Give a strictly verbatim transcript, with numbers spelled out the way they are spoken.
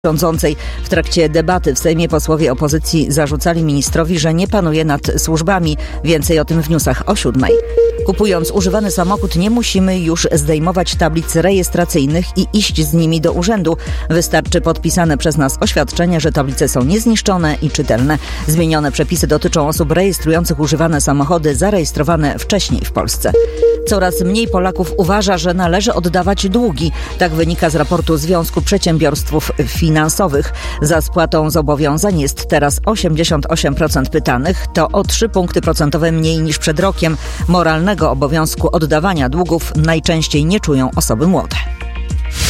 rządzącej. W trakcie debaty w Sejmie posłowie opozycji zarzucali ministrowi, że nie panuje nad służbami. Więcej o tym w newsach o siódmej. Kupując używany samochód, nie musimy już zdejmować tablic rejestracyjnych i iść z nimi do urzędu. Wystarczy podpisane przez nas oświadczenie, że tablice są niezniszczone i czytelne. Zmienione przepisy dotyczą osób rejestrujących używane samochody zarejestrowane wcześniej w Polsce. Coraz mniej Polaków uważa, że należy oddawać długi. Tak wynika z raportu Związku Przedsiębiorstw Finansowych. Za spłatą zobowiązań jest teraz osiemdziesiąt osiem procent pytanych. To o trzy punkty procentowe mniej niż przed rokiem. Moralnego obowiązku oddawania długów najczęściej nie czują osoby młode.